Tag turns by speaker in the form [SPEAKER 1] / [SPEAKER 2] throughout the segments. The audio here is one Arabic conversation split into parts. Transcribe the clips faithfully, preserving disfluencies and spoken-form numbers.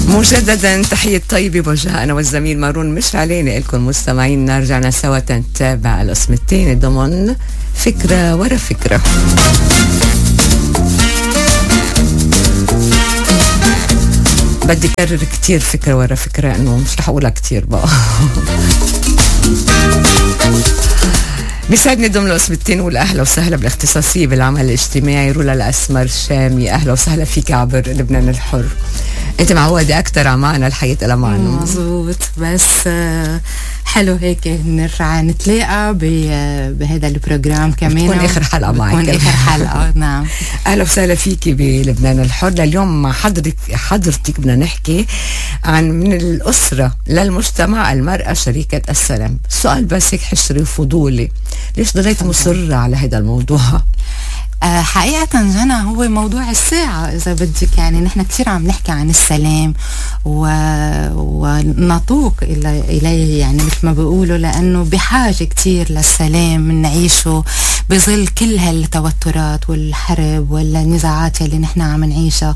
[SPEAKER 1] مجددا تحية طيبة بوجهها أنا والزميل مارون مش علينا لكم مستمعين. رجعنا سوا نتابع القسم الثاني ضمن فكرة ورا فكرة. بدي كرر كتير فكرة ورا فكرة انه مش رح اقولها كتير بقى. بيسعدني ضمن القسم الثاني نقول اهلا وسهلا بالاختصاصية بالعمل الاجتماعي رولا الاسمر الشامي. اهلا وسهلا فيك عبر لبنان الحر. انت معودة اكتر معنا الحياة لها معنا.
[SPEAKER 2] مظبوط بس حلو هيك نرجع نتلاقى بهذا البروجرام كمان.
[SPEAKER 1] بتكون اخر حلقة معك.
[SPEAKER 2] بتكون اخر حلقة. نعم.
[SPEAKER 1] اهلا وسهلا فيكي بلبنان الحر. لليوم مع حضرتك حضرتك بدنا نحكي عن من الأسرة للمجتمع المرأة شريكة السلام. سؤال بس هيك حشري وفضولي، ليش ضليت مصرة على هذا الموضوع؟
[SPEAKER 2] أه حقيقة جنى هو موضوع الساعة إذا بدك. يعني نحن كثير عم نحكي عن السلام و... ونطوق إلى... إليه يعني مثل ما بيقولوا، لأنه بحاجة كثير للسلام نعيشه بظل كل هالتوترات والحرب والنزاعات اللي نحن عم نعيشها.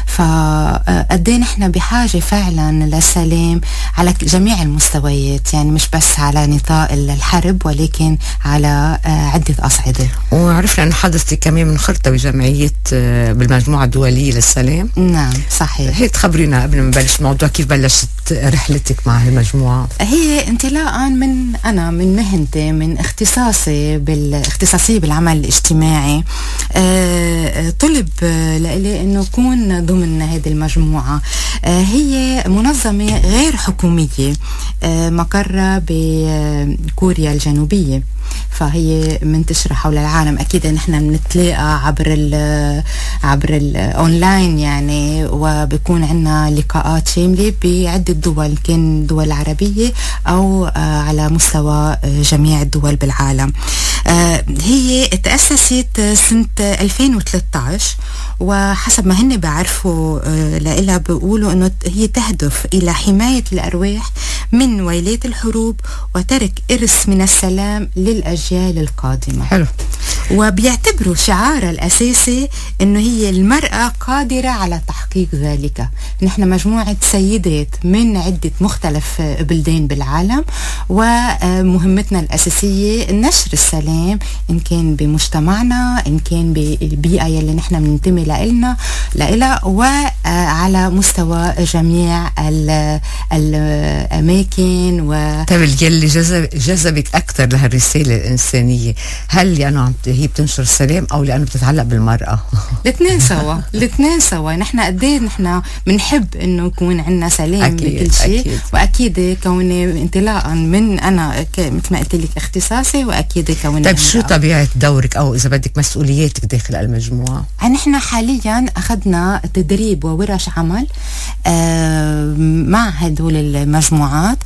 [SPEAKER 2] فقد ايه نحن بحاجة فعلا للسلام على جميع المستويات، يعني مش بس على نطاق الحرب ولكن على عدة أصعدة.
[SPEAKER 1] وعرفنا أن حضرتك كمان من خرطة بجمعية بالمجموعة الدولية للسلام.
[SPEAKER 2] نعم صحيح.
[SPEAKER 1] هي تخبرينا قبل ما نبلش الموضوع كيف بلشت رحلتك مع المجموعة؟
[SPEAKER 2] هي انطلاقا من أنا من مهنتي من اختصاصي بالاختصاصية بالعمل الاجتماعي. أه طلب لإلي أنه أكون ضمن هذه المجموعة. أه هي منظمة غير حكومية أه مقرة بكوريا الجنوبية، فهي منتشرة حول العالم. أكيد نحن بنتلاقى عبر ال عبر الأونلاين يعني، وبكون عنا لقاءات شاملة بعدة دول، كان دول عربية أو على مستوى جميع الدول بالعالم. هي تأسست سنة ألفين وثلاثة عشر، وحسب ما هن بعرفوا لإلها بيقولوا أنه هي تهدف إلى حماية الأرواح من ويلات الحروب وترك إرث من السلام للأجيال القادمة.
[SPEAKER 1] حلو.
[SPEAKER 2] وبيعتبروا شعارها الأساسي أنه هي المرأة قادرة على تحقيق ذلك. نحن مجموعة سيدات من عدة مختلف بلدان بالعالم، ومهمتنا الأساسية نشر السلام إن كان بمجتمعنا، إن كان بالبيئة يلي نحن بننتمي لإلنا لإلها، وعلى مستوى جميع الأماكن. و
[SPEAKER 1] طيب يلي جذب جذبك أكثر لهالرسالة الإنسانية، هل لأنه هي بتنشر السلام أو لأنه بتتعلق بالمرأة؟
[SPEAKER 2] الاثنين سوا. الاثنين سوا. نحن قد ايه نحن بنحب إنه يكون عندنا سلام بكل شيء. وأكيد كوني انطلاقا من أنا مثل ما قلت لك اختصاصي، وأكيد كوني.
[SPEAKER 1] طيب شو طبيعة دورك أو إذا بدك مسؤولياتك داخل المجموعة؟
[SPEAKER 2] نحن حاليا أخذنا تدريب وورش عمل آه مع هدول المجموعات،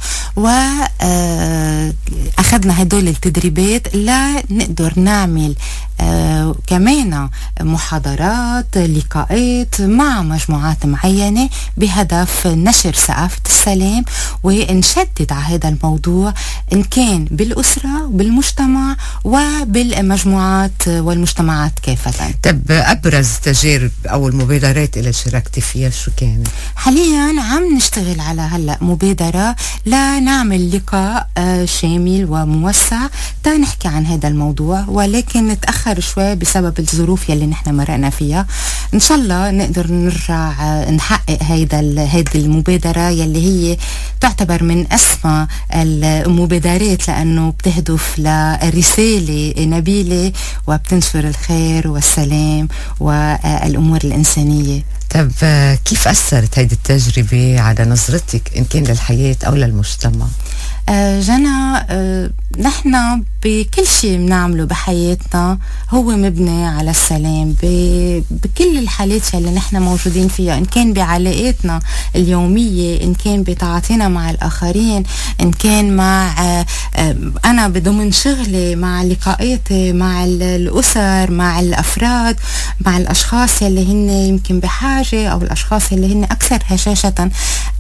[SPEAKER 2] وأخذنا هدول التدريبات لنقدر نعمل آه كمان محاضرات لقاءات مع مجموعات معينة بهدف نشر ثقافة السلام، ونشدد على هذا الموضوع إن كان بالأسرة بالمجتمع وبالمجموعات والمجتمعات كافة.
[SPEAKER 1] طب أبرز تجارب أو المبادرات اللي شاركتي فيها شو كانت؟
[SPEAKER 2] حاليا عم نشتغل على هلأ مبادرة لنعمل لقاء آه شامل وموسع تا نحكي عن هذا الموضوع، ولكن نتأخر شوي بسبب الظروف يلي نحن مرقنا فيها. إن شاء الله نقدر نرجع آه نحقق هيدا هيدي المبادرة يلي هي تعتبر من أسمى المبادرات، لأنه بتهدف لرسالة نبيلة وبتنشر الخير والسلام والأمور الإنسانية.
[SPEAKER 1] طب كيف أثرت هيدي التجربة على نظرتك إن كان للحياة أو للمجتمع؟
[SPEAKER 2] آه جنى آه نحن بكل شيء بنعمله بحياتنا هو مبني على السلام بكل الحالات اللي نحن موجودين فيها، إن كان بعلاقاتنا اليومية، إن كان بتعاطينا مع الآخرين، إن كان مع آه آه أنا بضمن شغلي، مع لقاءاتي مع الأسر، مع الأفراد، مع الأشخاص اللي هن يمكن بحاجة أو الأشخاص اللي هن أكثر هشاشة.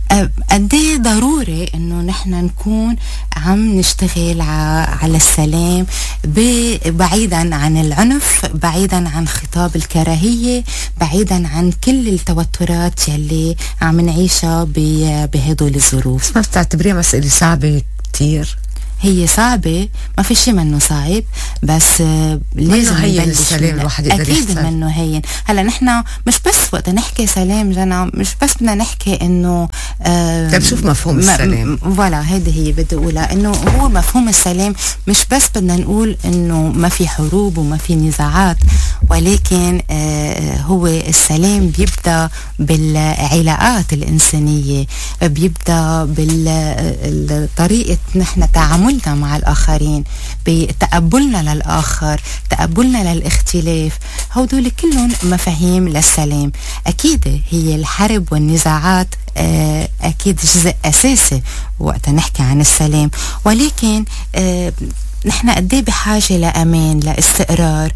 [SPEAKER 2] قد ايه ضروري انه نحن نكون عم نشتغل على السلام بعيدا عن العنف، بعيدا عن خطاب الكراهية، بعيدا عن كل التوترات يلي عم نعيشها بهدول الظروف.
[SPEAKER 1] ما بتعتبريها مسألة صعبة كتير؟
[SPEAKER 2] هي صعبة، ما في شيء منه صعب، بس لازم
[SPEAKER 1] هين السلام الواحد يقدر
[SPEAKER 2] أكيد
[SPEAKER 1] يحصل.
[SPEAKER 2] منه هين. هلا نحن مش بس وقت نحكي سلام جنا، مش بس بدنا نحكي انه آه
[SPEAKER 1] طيب شوف مفهوم السلام.
[SPEAKER 2] فوالا هيدي هي بدي اقولها، انه هو مفهوم السلام مش بس بدنا نقول انه ما في حروب وما في نزاعات، ولكن آه هو السلام بيبدأ بالعلاقات الإنسانية، بيبدأ بالطريقة نحن تعامل مع الآخرين، بتقبلنا للآخر، تقبلنا للاختلاف. هودول كلهم مفاهيم للسلام. أكيد هي الحرب والنزاعات أكيد جزء أساسي وقت نحكي عن السلام، ولكن نحن قديه بحاجة لأمان، لاستقرار،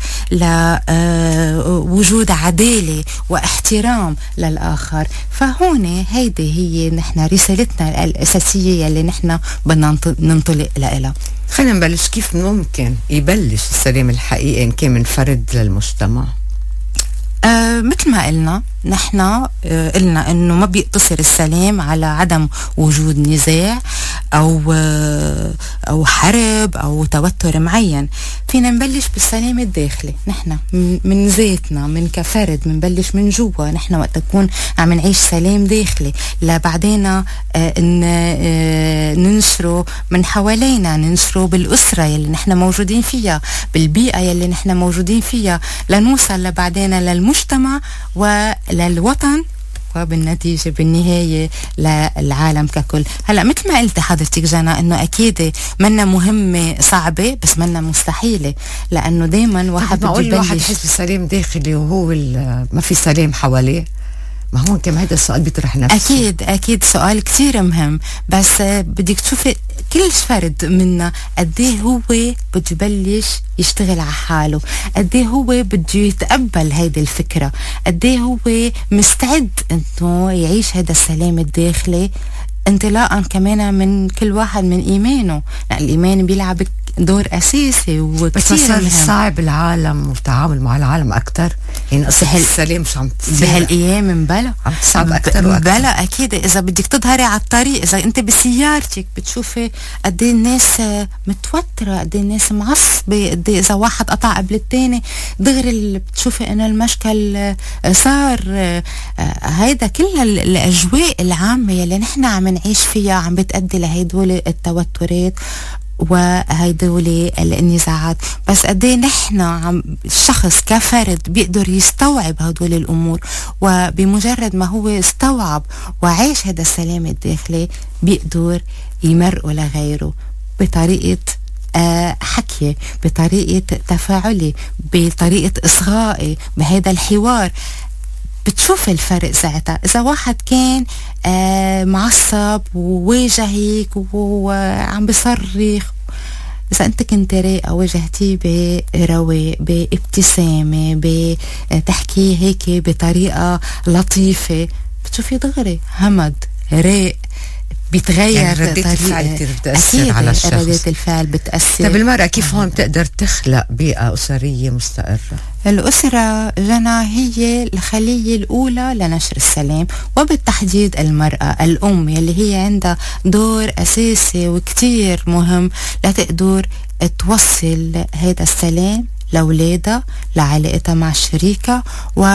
[SPEAKER 2] لوجود عدالة واحترام للآخر. فهون هيدي هي نحن رسالتنا الأساسية يلي نحن بدنا ننطلق لها.
[SPEAKER 1] خلينا نبلش. كيف ممكن يبلش السلام الحقيقي إن كان من فرد للمجتمع؟
[SPEAKER 2] آه مثل ما قلنا نحن آه قلنا انه ما بيقتصر السلام على عدم وجود نزاع او آه او حرب او توتر معين. فينا نبلش بالسلام الداخلي، نحن من ذاتنا، من كفرد، منبلش من جوا. نحن وقت نكون عم نعيش سلام داخلي لبعدين آه آه ننشره من حوالينا، ننشره بالأسرة يلي نحن موجودين فيها، بالبيئة يلي نحن موجودين فيها، لنوصل لبعدين للمجتمع وللوطن، وبالنتيجة بالنهاية للعالم ككل. هلأ مثل ما قلت حضرتك جانا انه اكيد منا مهمة صعبة بس منا مستحيلة، لانه دايما واحد
[SPEAKER 1] بده يبلش. الواحد يحس بسلام داخلي وهو ما في سلام حواليه. ما هو كم هذا السؤال بيطرح نفسه.
[SPEAKER 2] أكيد أكيد سؤال كتير مهم، بس بدك تشوفي كل فرد منا قديه هو بده يبلش يشتغل على حاله، قديه هو بده يتقبل هيدي الفكرة، قديه هو مستعد انه يعيش هذا السلام الداخلي، انطلاقا كمان من كل واحد من إيمانه. يعني الإيمان بيلعب دور أساسي وكتير
[SPEAKER 1] بس صار صعب العالم والتعامل مع العالم أكتر. يعني قصة السلام مش عم تصير
[SPEAKER 2] بهالأيام مبلا
[SPEAKER 1] عم تصعب أكتر وأكتر.
[SPEAKER 2] بلا أكيد. إذا بدك تظهري على الطريق، إذا أنت بسيارتك بتشوفي قد ايه الناس متوترة، قد ايه الناس معصبة، قد ايه إذا واحد قطع قبل التاني دغري بتشوفي إنه المشكل صار. هيدا كل الأجواء العامة يلي نحن عم نعيش فيها عم بتأدي لهيدول التوترات وهيدول النزاعات. بس قديه نحن عم الشخص كفرد بيقدر يستوعب هدول الأمور، وبمجرد ما هو استوعب وعيش هذا السلام الداخلي بيقدر يمرقه لغيره بطريقة آه حكي، بطريقة تفاعلي، بطريقة إصغائي، بهذا الحوار. بتشوف الفرق ساعتها. إذا واحد كان آه معصب وواجهك وعم بصرخ، إذا أنت كنت رايقة واجهتيه برواق، بابتسامة، بتحكيه هيك بطريقة لطيفة، بتشوفي دغري همد رايق، بيتغير.
[SPEAKER 1] يعني ردة الفعل كتير بتأثر على الشخص.
[SPEAKER 2] ردة الفعل بتأثر.
[SPEAKER 1] طيب المرأة كيف هون بتقدر تخلق بيئة أسرية مستقرة؟
[SPEAKER 2] الأسرة جنا هي الخلية الأولى لنشر السلام، وبالتحديد المرأة الأم يلي هي عندها دور أساسي وكتير مهم لتقدر توصل هذا السلام لأولادها، لعلاقتها مع الشريكة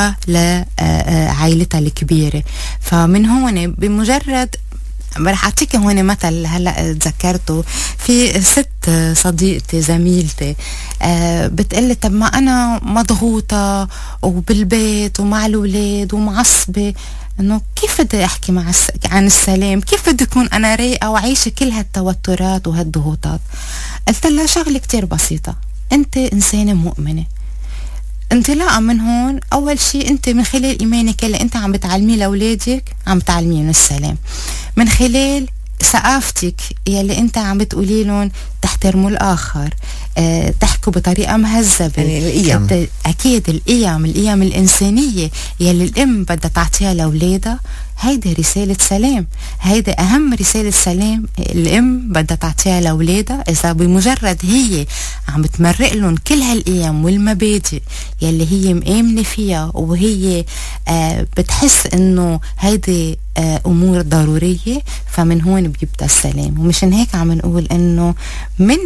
[SPEAKER 2] ولعائلتها الكبيرة. فمن هون بمجرد رح أعطيك هون مثل هلأ تذكرته. في ست صديقتي زميلتي آه بتقلي طب ما أنا مضغوطة وبالبيت ومع الأولاد ومعصبة، إنه كيف بدي أحكي مع الس... عن السلام؟ كيف بدي أكون أنا رايقة وعايشة كل هالتوترات وهالضغوطات؟ قلت لها شغلة كتير بسيطة، أنت إنسانة مؤمنة. انطلاقا من هون اول شيء انت من خلال ايمانك اللي انت عم بتعلميه لاولادك عم بتعلميهم السلام، من خلال ثقافتك يلي انت عم بتقولي لهم تحترموا الاخر، آه تحكوا بطريقة مهذبة.
[SPEAKER 1] يعني القيم،
[SPEAKER 2] أكيد القيم القيم الإنسانية يلي الأم بدها تعطيها لأولادها، هيدي رسالة سلام. هيدي أهم رسالة سلام الأم بدها تعطيها لأولادها. إذا بمجرد هي عم بتمرق لهم كل هالقيم والمبادئ يلي هي مآمنة فيها، وهي آه بتحس إنه هيدي آه أمور ضرورية، فمن هون بيبدأ السلام. ومشان هيك عم نقول إنه من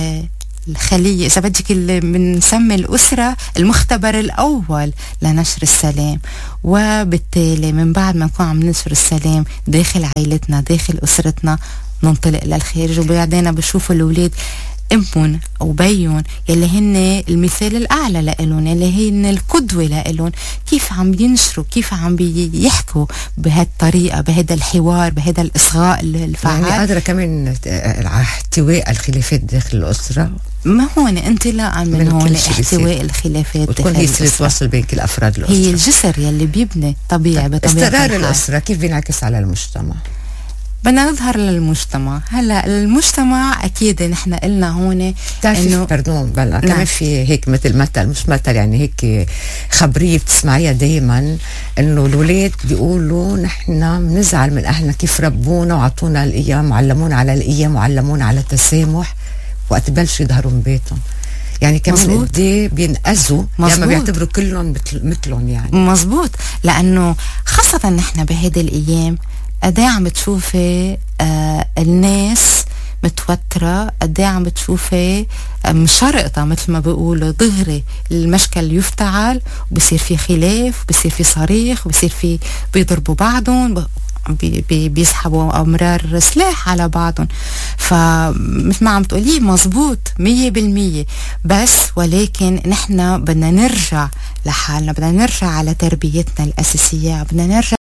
[SPEAKER 2] الخلية إذا بدك اللي بنسمي الأسرة المختبر الأول لنشر السلام، وبالتالي من بعد ما نكون عم ننشر السلام داخل عائلتنا داخل أسرتنا ننطلق للخارج. وبعدين بشوفوا الأولاد أمهم وبيهم يلي هن المثال الأعلى لإلهم، يلي هن القدوة لإلهم، كيف عم ينشروا، كيف عم بيحكوا بهالطريقة، بهذا الحوار، بهذا الإصغاء الفعال.
[SPEAKER 1] يعني قادرة كمان احتواء الخلافات داخل الأسرة.
[SPEAKER 2] ما هون انطلاقا من, من هون احتواء الخلافات،
[SPEAKER 1] وتكون هي سلة وصل بين كل أفراد الأسرة،
[SPEAKER 2] هي الجسر يلي بيبني طبيعي بطبيعة
[SPEAKER 1] استقرار الأسرة. كيف بينعكس على المجتمع؟
[SPEAKER 2] بدنا نظهر للمجتمع. هلا المجتمع اكيد نحن قلنا هون
[SPEAKER 1] انه باردون بلا نعم. كمان في هيك مثل مثل مش مثل يعني هيك خبريه بتسمعيها دائما، انه الاولاد بيقولوا نحن بنزعل من اهلنا كيف ربونا وعطونا القيم وعلمونا على القيم وعلمونا على التسامح، وقت بلشوا يظهروا من بيتهم يعني كمان قد ايه بينأذوا لما بيعتبروا كلهم مثل مثلهم. يعني
[SPEAKER 2] مزبوط، لانه خاصه نحن بهيدي الايام قد عم بتشوفي آه الناس متوترة، قد عم بتشوفي آه مشرقطة مثل ما بيقولوا، دغري المشكل يفتعل وبصير في خلاف وبصير في صريخ وبصير في بيضربوا بعضهم، بي بي بيسحبوا أمرار سلاح على بعضهم. فمثل ما عم تقولي مزبوط مية بالمية، بس ولكن نحن بدنا نرجع لحالنا، بدنا نرجع على تربيتنا الأساسية، بدنا نرجع